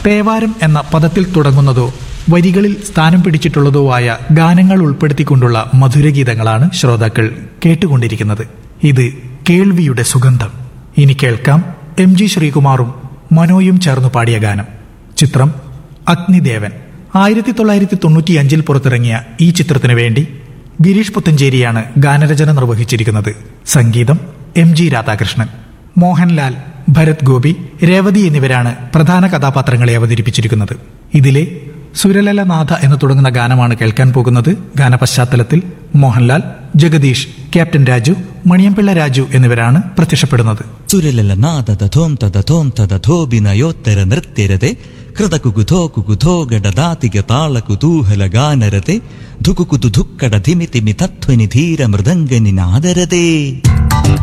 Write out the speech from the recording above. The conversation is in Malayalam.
തേവാരം എന്ന പദത്തിൽ തുടങ്ങുന്നതോ വരികളിൽ സ്ഥാനം പിടിച്ചിട്ടുള്ളതോ ആയ ഗാനങ്ങൾ ഉൾപ്പെടുത്തിക്കൊണ്ടുള്ള മധുരഗീതങ്ങളാണ് ശ്രോതാക്കൾ കേട്ടുകൊണ്ടിരിക്കുന്നത്. ഇത് കേൾവിയുടെ സുഗന്ധം. ഇനി കേൾക്കാം MG ശ്രീകുമാറും മനോയും ചേർന്നു പാടിയ ഗാനം. ചിത്രം അഗ്നിദേവൻ. 1995 പുറത്തിറങ്ങിയ ഈ ചിത്രത്തിനു വേണ്ടി ഗിരീഷ് പുത്തഞ്ചേരിയാണ് ഗാനരചന നിർവഹിച്ചിരിക്കുന്നത്. സംഗീതം MG രാധാകൃഷ്ണൻ. മോഹൻലാൽ, ഭരത് ഗോപി, രേവതി എന്നിവരാണ് പ്രധാന കഥാപാത്രങ്ങളെ അവതരിപ്പിച്ചിരിക്കുന്നത്. ഇതിലെ സുരലലനാഥ എന്ന് തുടങ്ങുന്ന ഗാനമാണ് കേൾക്കാൻ പോകുന്നത്. ഗാനപശ്ചാത്തലത്തിൽ മോഹൻലാൽ, ജഗദീഷ്, ക്യാപ്റ്റൻ രാജു, മണിയംപിള്ള രാജു എന്നിവരാണ് പ്രത്യക്ഷപ്പെടുന്നത്. സുരലലനാഥ തഥോം തഥോം തഥോഭിനയോത്തര നൃത്യരതെ കൃതകുകുധോ കുകുധോ ഗഡദാതിക താള കുതൂഹല ഗാനരതെ ധുകുകുതു ധുക്കട ധിമിതിമി തത്വനി ധീര മൃദംഗനി നാദരതേ.